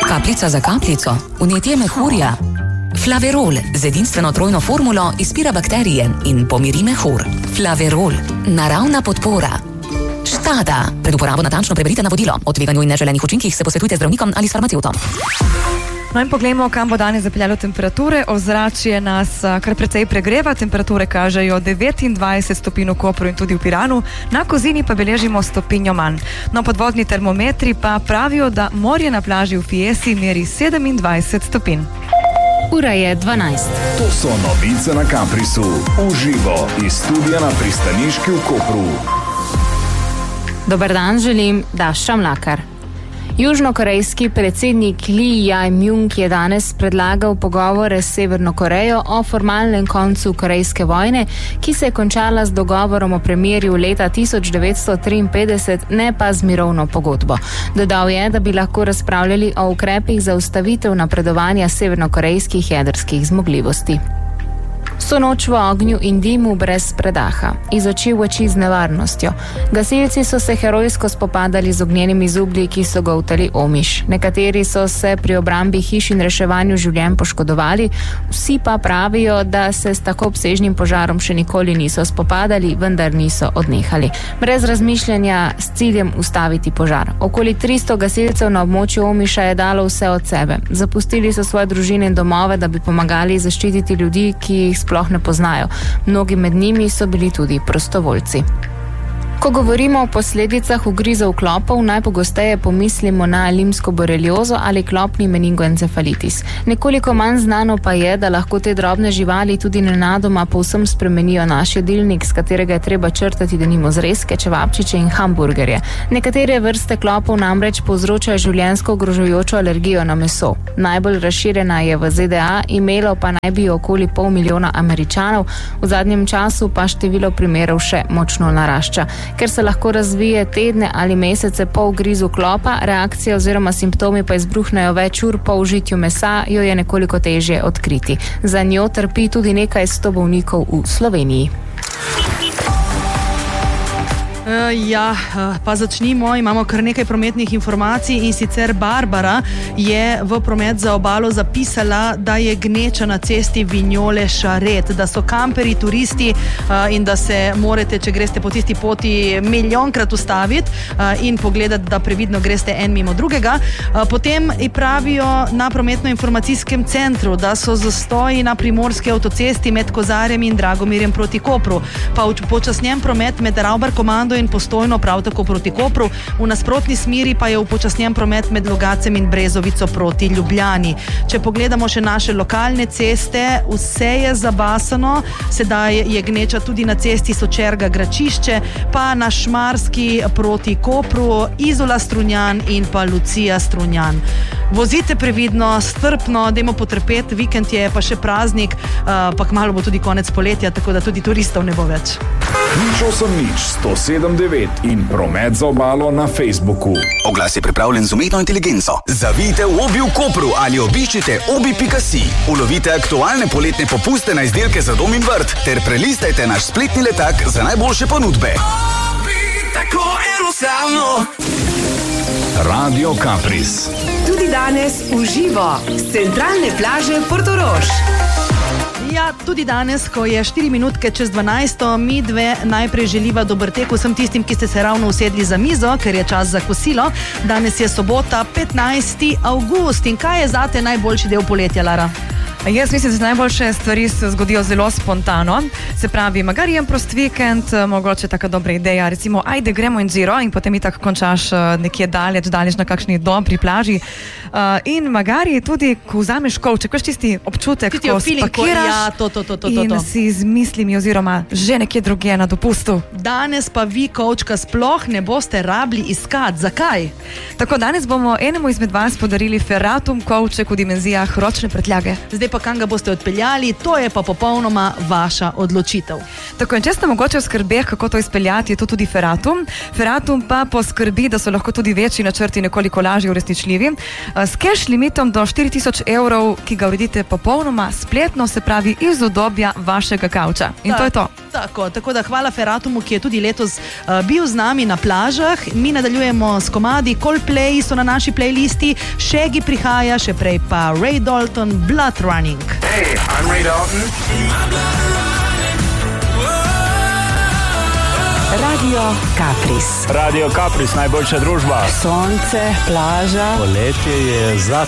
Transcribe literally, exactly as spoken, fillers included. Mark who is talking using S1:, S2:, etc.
S1: Kapljica za kapljico, vnetje mehurja. Flaverol z edinstveno trojno formulo izpira bakterije in pomiri mehur. Flaverol, naravna podpora. Štada. Pred uporabo natančno preberite navodilo. O tveganju in neželenih učinkih se posvetujte z zdravnikom ali s farmacevtom.
S2: No in poglejmo, kam bo danes zapeljalo temperature. Ozračje nas kar precej pregreva, temperature kažejo devetindvajset stopinj v Kopru in tudi v Piranu, na Kozini pa beležimo stopinjo manj. No, podvodni termometri pa pravijo, da morje na plaži v Fiesi meri sedemindvajset stopinj.
S3: Ura je dvanajst.
S4: To so novice na Kamprisu, uživo iz studia na Pristaniški v Kopru.
S3: Dober dan želim, Daša Mlakar. Južnokorejski predsednik Lee Jae-myung je danes predlagal pogovore s Severno Korejo o formalnem koncu korejske vojne, ki se je končala z dogovorom o premirju leta tisoč devetsto triinpetdeset, ne pa z mirovno pogodbo. Dodal je, da bi lahko razpravljali o ukrepih za ustavitev napredovanja severnokorejskih jedrskih zmogljivosti. So noč v ognju in dimu brez predaha, iz oči v oči z nevarnostjo. Gasilci so se herojsko spopadali z ognjenimi zublji, ki so ga utali Omiš. Nekateri so se pri obrambi hiš in reševanju življenj poškodovali, vsi pa pravijo, da se s tako obsežnim požarom še nikoli niso spopadali, vendar niso odnehali. Brez razmišljanja s ciljem ustaviti požar. Okoli tristo gasilcev na območju Omiša je dalo vse od sebe. Zapustili so svoje družine in domove, da bi pomagali zaščititi ljudi, ki jih sploh ne poznajo. Mnogi med njimi so bili tudi prostovoljci. Ko govorimo o posledicah ugrizov klopov, najpogosteje pomislimo na limsko boreliozo ali klopni meningoencefalitis. Nekoliko manj znano pa je, da lahko te drobne živali tudi nenadoma povsem spremenijo naš jedilnik, s katerega je treba črtati denimo zrezke, čevapčiče in hamburgerje. Nekatere vrste klopov namreč povzročajo življenjsko ogrožujočo alergijo na meso. Najbolj razširjena je v Z D A, imelo pa naj bi okoli pol milijona Američanov, v zadnjem času pa število primerov še močno narašča. Ker se lahko razvije tedne ali mesece po ugrizu klopa, reakcije oziroma simptomi pa izbruhnejo več ur po užitju mesa, jo je nekoliko težje odkriti. Za njo trpi tudi nekaj sto bolnikov v Sloveniji.
S5: Uh, ja, uh, pa začnimo. Imamo kar nekaj prometnih informacij in sicer Barbara je v promet za obalo zapisala, da je gneča na cesti Vignole-Šaret, da so kamperji, turisti uh, in da se morate, če greste po tisti poti, milijonkrat ustaviti uh, in pogledati, da previdno greste en mimo drugega. Uh, potem pravijo na prometno-informacijskem centru, da so zastoji na primorski avtocesti med Kozarjem in Dragomirjem proti Kopru, pa upočasnjen promet med Ravbar komando in Postojno prav tako proti Kopru, v nasprotni smeri pa je upočasnjen promet med Logacem in Brezovico proti Ljubljani. Če pogledamo še naše lokalne ceste, vse je zabasano, sedaj je gneča tudi na cesti Sočerga-Gračišče, pa na Šmarski proti Kopru, Izola-Strunjan in pa Lucija-Strunjan. Vozite previdno, strpno, dajmo potrpeti, vikend je pa še praznik, uh, pa kmalu bo tudi konec poletja, tako da tudi turistov ne bo več.
S4: Nič osem nič, sto sedem devet in promet za obalo na Facebooku.
S6: Oglas je pripravljen z umetno inteligenco. Zavijte v Obi v Kopru ali obiščite obi pika si. Ulovite aktualne poletne popuste na izdelke za dom in vrt ter prelistajte naš spletni letak za najboljše ponudbe.
S7: Obi, tako enostavno.
S4: Radio Kapris.
S8: Tudi danes uživo z centralne plaže Portorož.
S5: Ja, tudi danes, ko je štiri minutke čez dvanajsto, mi dve najprej želiva dober tek vsem tistim, ki ste se ravno usedli za mizo, ker je čas za kosilo. Danes je sobota, petnajsti avgust. In kaj je zate najboljši del poletja, Lara?
S2: Jaz mislim, da se najboljše stvari se zgodijo zelo spontano. Se pravi, magari jem prost vikend, mogoče taka dobra ideja, recimo, ajde gremo in ziro in potem itak končaš nekje daleč, daleč na kakšni dobri plaži. Uh, in magari tudi, ko vzameš kovček, veš tisti občutek,
S5: tisti
S2: ko
S5: feeling,
S2: spakiraš
S5: ja, to, to, to, to,
S2: in
S5: to.
S2: si z mislimi oziroma že nekje drugje na dopustu.
S5: Danes pa vi kovčka sploh ne boste rabili iskati. Zakaj?
S2: Tako, danes bomo enemu izmed vas podarili Ferratum kovček v dimenzijah ročne prtljage.
S5: Zdaj pa kam ga boste odpeljali, to je pa popolnoma vaša odločitev.
S2: Tako, in če ste mogoče v skrbeh, kako to izpeljati, je to tudi Ferratum. Ferratum pa poskrbi, da so lahko tudi večji načrti nekoliko lažje uresničljivi. S cash limitom do štiri tisoč evrov, ki ga uredite popolnoma spletno, se pravi iz udobja vašega kavča. In
S5: da.
S2: To je to.
S5: Tako, tako da hvala Ferratumu, ki je tudi letos uh, bil z nami na plažah. Mi nadaljujemo s komadi. Coldplay so na naši playlisti, Shaggy prihaja, še prej pa Ray Dalton, Blood Running.
S7: Hey, I'm Ray Dalton.
S8: Radio Kapris.
S9: Radio Kapris, najboljša družba.
S8: Sonce, plaža.
S9: Poletje je za